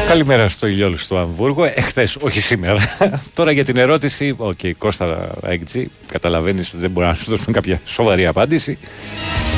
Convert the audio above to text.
Καλημέρα στο Ηλιόλου στο Αμβούργο. Εχθές, όχι σήμερα. Τώρα για την ερώτηση, Κώστα Έκτζη, καταλαβαίνεις ότι δεν μπορούμε να σου δώσουμε κάποια σοβαρή απάντηση.